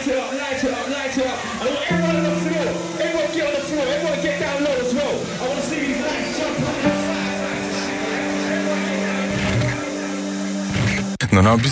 light it up, light it up, light it up. I want everyone on the floor. Everyone get on the floor. Everyone get down low as well. I want to see these lights jump up. Non ho bisogno